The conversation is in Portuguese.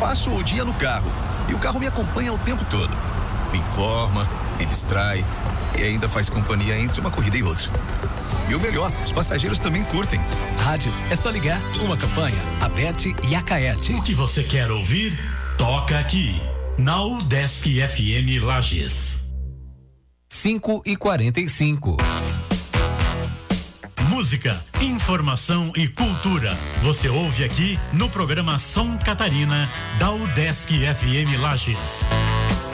Passo o dia no carro e o carro me acompanha o tempo todo. Me informa, me distrai e ainda faz companhia entre uma corrida e outra. E o melhor, os passageiros também curtem. Rádio, é só ligar. Uma campanha, Aberte e Acaerte. O que você quer ouvir? Toca aqui, na UDESC FM Lages. 5h45. Música, informação e cultura. Você ouve aqui no programa Som Catarina, da UDESC FM Lages.